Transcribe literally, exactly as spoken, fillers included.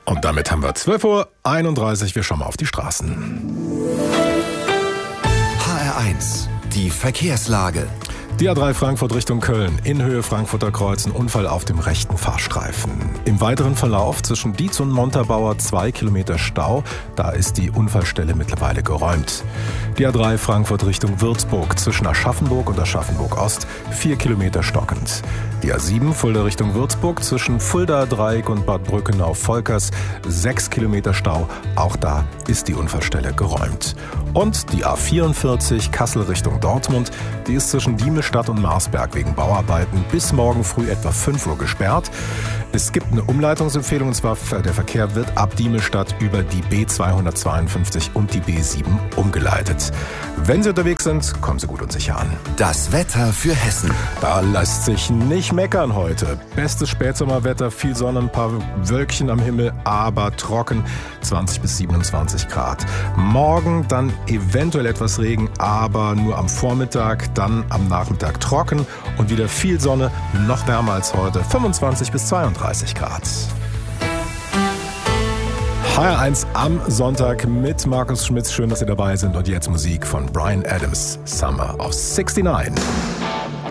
Und damit haben wir zwölf Uhr einunddreißig. Wir schauen mal auf die Straßen. H R eins, die Verkehrslage. Die A drei Frankfurt Richtung Köln, in Höhe Frankfurter Kreuz, ein Unfall auf dem rechten Fahrstreifen. Im weiteren Verlauf zwischen Dietz und Montabaur zwei Kilometer Stau, da ist die Unfallstelle mittlerweile geräumt. Die A drei Frankfurt Richtung Würzburg, zwischen Aschaffenburg und Aschaffenburg Ost, vier Kilometer stockend. Die A sieben Fulda Richtung Würzburg, zwischen Fulda Dreieck und Bad Brückenau-Volkers, sechs Kilometer Stau, auch da ist die Unfallstelle geräumt. Und die A vierundvierzig Kassel Richtung Dortmund, die ist zwischen Diemestadt und Marsberg wegen Bauarbeiten bis morgen früh etwa fünf Uhr gesperrt. Es gibt eine Umleitungsempfehlung, und zwar der Verkehr wird ab Diemestadt über die B zweihundertzweiundfünfzig und die B sieben umgeleitet. Wenn Sie unterwegs sind, kommen Sie gut und sicher an. Das Wetter für Hessen. Da lässt sich nicht meckern heute. Bestes Spätsommerwetter, viel Sonne, ein paar Wölkchen am Himmel, aber trocken, zwanzig bis siebenundzwanzig Grad. Morgen dann eventuell etwas Regen, aber nur am Vormittag, dann am Nachmittag trocken und wieder viel Sonne, noch wärmer als heute, fünfundzwanzig bis zweiunddreißig Grad. H R eins am Sonntag mit Markus Schmitz. Schön, dass Sie dabei sind. Und jetzt Musik von Bryan Adams, Summer of sixty-nine.